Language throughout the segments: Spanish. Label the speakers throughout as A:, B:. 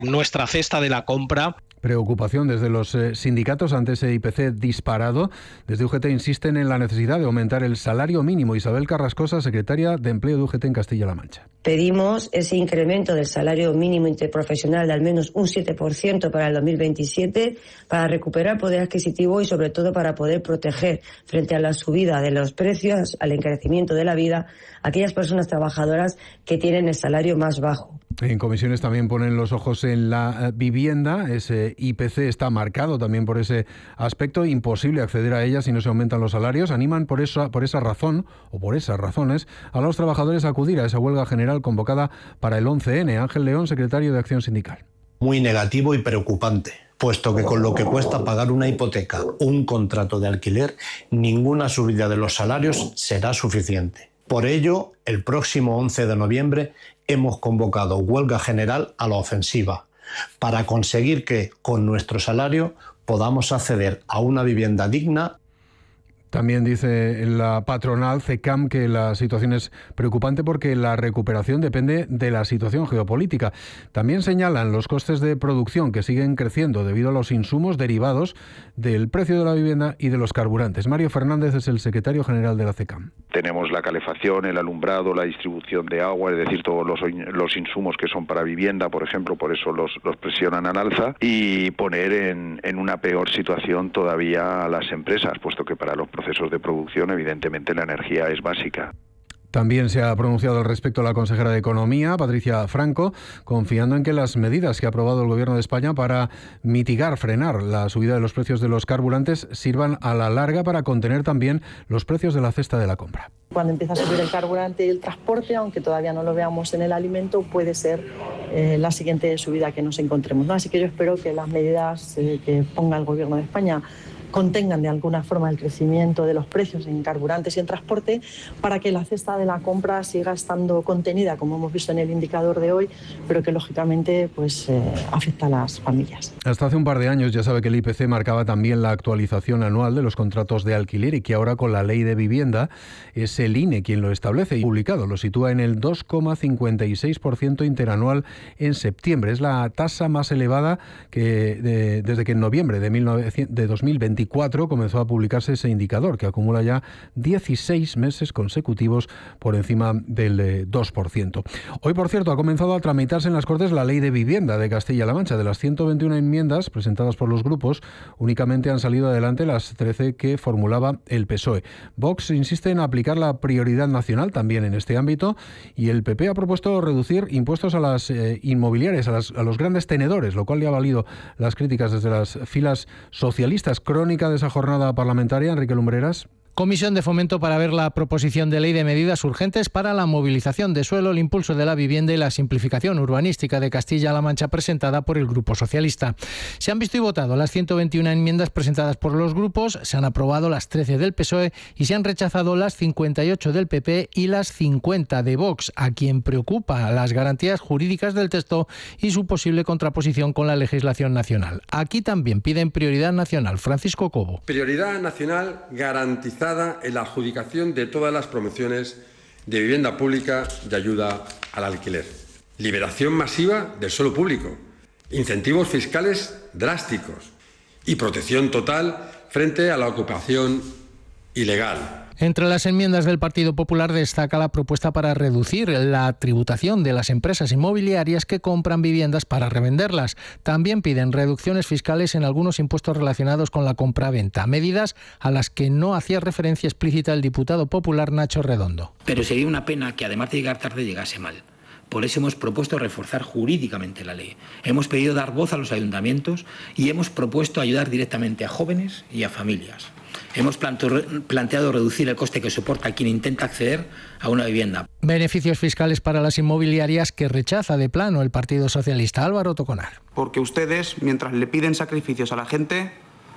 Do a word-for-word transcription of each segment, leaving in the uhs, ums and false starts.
A: nuestra cesta de la compra.
B: Preocupación desde los eh, sindicatos ante ese I P C disparado. Desde U G T insisten en la necesidad de aumentar el salario mínimo. Isabel Carrascosa, secretaria de Empleo de U G T en Castilla-La Mancha.
C: Pedimos ese incremento del salario mínimo interprofesional de al menos un siete por ciento para el dos mil veintisiete para recuperar poder adquisitivo y sobre todo para poder proteger frente a la subida de los precios, al encarecimiento de la vida, a aquellas personas trabajadoras que tienen el salario más bajo.
B: En comisiones también ponen los ojos en la vivienda. Ese I P C está marcado también por ese aspecto. Imposible acceder a ella si no se aumentan los salarios. Animan por eso, por esa razón, o por esas razones, a los trabajadores a acudir a esa huelga general convocada para el once ene. Ángel León, secretario de Acción Sindical.
D: Muy negativo y preocupante, puesto que con lo que cuesta pagar una hipoteca o un contrato de alquiler, ninguna subida de los salarios será suficiente. Por ello, el próximo once de noviembre hemos convocado huelga general a la ofensiva para conseguir que, con nuestro salario, podamos acceder a una vivienda digna.
B: También dice la patronal C E C A M que la situación es preocupante porque la recuperación depende de la situación geopolítica. También señalan los costes de producción que siguen creciendo debido a los insumos derivados del precio de la vivienda y de los carburantes. Mario Fernández es el secretario general de la C E C A M.
E: Tenemos la calefacción, el alumbrado, la distribución de agua, es decir, todos los, los insumos que son para vivienda, por ejemplo, por eso los, los presionan al alza, y poner en, en una peor situación todavía a las empresas, puesto que para los procesos de producción, evidentemente, la energía es básica.
B: También se ha pronunciado al respecto la consejera de Economía, Patricia Franco, confiando en que las medidas que ha aprobado el Gobierno de España para mitigar, frenar la subida de los precios de los carburantes sirvan a la larga para contener también los precios de la cesta de la compra.
F: Cuando empieza a subir el carburante y el transporte, aunque todavía no lo veamos en el alimento, puede ser eh, la siguiente subida que nos encontremos, ¿no? Así que yo espero que las medidas eh, que ponga el Gobierno de España contengan de alguna forma el crecimiento de los precios en carburantes y en transporte para que la cesta de la compra siga estando contenida, como hemos visto en el indicador de hoy, pero que lógicamente pues eh, afecta a las familias.
B: Hasta hace un par de años ya sabe que el I P C marcaba también la actualización anual de los contratos de alquiler y que ahora con la Ley de Vivienda es el I N E quien lo establece y publicado lo sitúa en el dos coma cincuenta y seis por ciento interanual en septiembre. Es la tasa más elevada que de, desde que en noviembre de, mil novecientos, de dos mil veinticuatro comenzó a publicarse ese indicador, que acumula ya dieciséis meses consecutivos por encima del dos por ciento. Hoy, por cierto, ha comenzado a tramitarse en las Cortes la Ley de Vivienda de Castilla-La Mancha. De las ciento veintiuna enmiendas presentadas por los grupos, únicamente han salido adelante las trece que formulaba el P S O E. Vox insiste en aplicar la prioridad nacional también en este ámbito y el P P ha propuesto reducir impuestos a las eh, inmobiliarias, a, las, a los grandes tenedores, lo cual le ha valido las críticas desde las filas socialistas. Crónica de esa jornada parlamentaria, Enrique Lumbreras.
G: Comisión de Fomento para ver la proposición de ley de medidas urgentes para la movilización de suelo, el impulso de la vivienda y la simplificación urbanística de Castilla-La Mancha, presentada por el Grupo Socialista. Se han visto y votado las ciento veintiuna enmiendas presentadas por los grupos, se han aprobado las trece del P S O E y se han rechazado las cincuenta y ocho del P P y las cincuenta de Vox, a quien preocupa las garantías jurídicas del texto y su posible contraposición con la legislación nacional. Aquí también piden prioridad nacional. Francisco Cobo.
H: Prioridad nacional garantizada en la adjudicación de todas las promociones de vivienda pública de ayuda al alquiler. Liberación masiva del suelo público, incentivos fiscales drásticos y protección total frente a la ocupación ilegal.
G: Entre las enmiendas del Partido Popular destaca la propuesta para reducir la tributación de las empresas inmobiliarias que compran viviendas para revenderlas. También piden reducciones fiscales en algunos impuestos relacionados con la compra-venta, medidas a las que no hacía referencia explícita el diputado popular Nacho Redondo.
I: Pero sería una pena que además de llegar tarde llegase mal. Por eso hemos propuesto reforzar jurídicamente la ley. Hemos pedido dar voz a los ayuntamientos y hemos propuesto ayudar directamente a jóvenes y a familias. Hemos planteado reducir el coste que soporta quien intenta acceder a una vivienda.
G: Beneficios fiscales para las inmobiliarias que rechaza de plano el Partido Socialista. Álvaro Toconar.
J: Porque ustedes, mientras le piden sacrificios a la gente,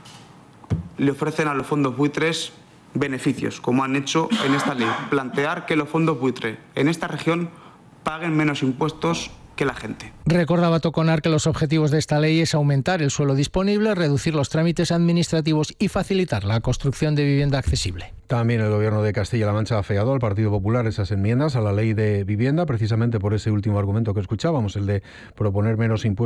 J: le ofrecen a los fondos buitres beneficios, como han hecho en esta ley. Plantear que los fondos buitres en esta región paguen menos impuestos que la gente.
G: Recordaba Toconar que los objetivos de esta ley es aumentar el suelo disponible, reducir los trámites administrativos y facilitar la construcción de vivienda accesible.
B: También el Gobierno de Castilla-La Mancha ha afeado al Partido Popular esas enmiendas a la ley de vivienda, precisamente por ese último argumento que escuchábamos, el de proponer menos impuestos